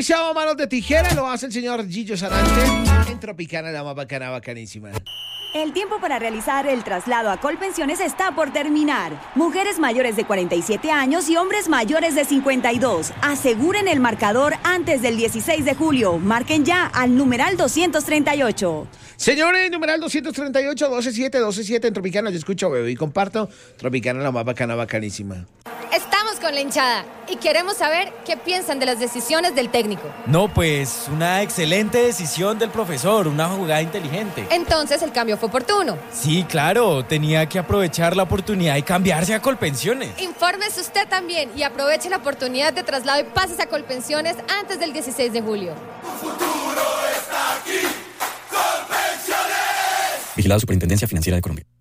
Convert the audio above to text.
iniciado Manos de Tijera, lo hace el señor Gillo Sarante en Tropicana, la más bacana, bacanísima. El tiempo para realizar el traslado a Colpensiones está por terminar. Mujeres mayores de 47 años y hombres mayores de 52. Aseguren el marcador antes del 16 de julio. Marquen ya al numeral 238. Señores, numeral 238, 127 en Tropicana. Yo escucho, bebé y comparto. Tropicana, la más bacana, bacanísima. Estamos con la hinchada y queremos saber qué piensan de las decisiones del técnico. No, pues una excelente decisión del profesor, una jugada inteligente. Entonces el cambio fue oportuno. Sí, claro, tenía que aprovechar la oportunidad y cambiarse a Colpensiones. Infórmese usted también y aproveche la oportunidad de traslado y pases a Colpensiones antes del 16 de julio. Tu futuro está aquí. Colpensiones. Vigilado Superintendencia Financiera de Colombia.